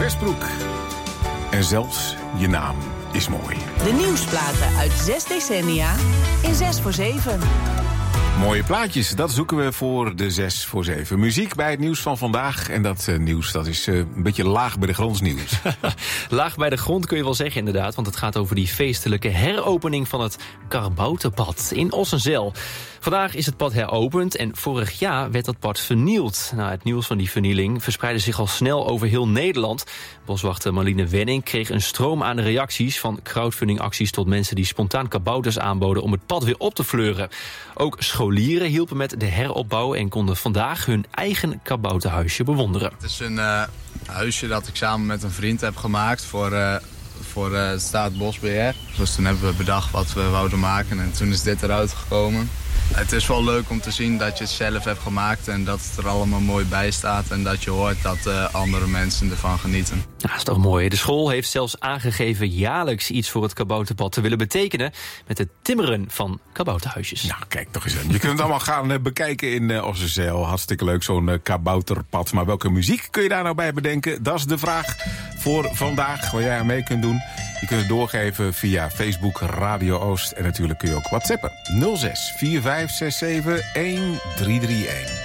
Westbroek. En zelfs je naam is mooi. De nieuwsplaten uit 6 decennia in 6 voor 7. Mooie plaatjes, dat zoeken we voor de 6 voor 7. Muziek bij het nieuws van vandaag. En dat nieuws, dat is een beetje laag bij de grondsnieuws. Laag bij de grond kun je wel zeggen inderdaad. Want het gaat over die feestelijke heropening van het Kabouterpad in Ossenzijl. Vandaag is het pad heropend en vorig jaar werd dat pad vernield. Nou, het nieuws van die vernieling verspreidde zich al snel over heel Nederland. Boswachter Marlene Wenning kreeg een stroom aan de reacties... van crowdfundingacties tot mensen die spontaan kabouters aanboden... om het pad weer op te fleuren. Ook scholieren hielpen met de heropbouw... en konden vandaag hun eigen kabouterhuisje bewonderen. Het is een huisje dat ik samen met een vriend heb gemaakt... voor Staatsbosbeheer. Dus toen hebben we bedacht wat we wouden maken en toen is dit eruit gekomen. Het is wel leuk om te zien dat je het zelf hebt gemaakt en dat het er allemaal mooi bij staat. En dat je hoort dat andere mensen ervan genieten. Ja, dat is toch mooi. De school heeft zelfs aangegeven jaarlijks iets voor het kabouterpad te willen betekenen. Met het timmeren van kabouterhuisjes. Nou, kijk toch eens aan. Je kunt het allemaal gaan bekijken in Ossenzijl. Hartstikke leuk, zo'n kabouterpad. Maar welke muziek kun je daar nou bij bedenken? Dat is de vraag voor vandaag, waar jij aan mee kunt doen. Je kunt het doorgeven via Facebook Radio Oost. En natuurlijk kun je ook WhatsAppen. 06 4567 1331.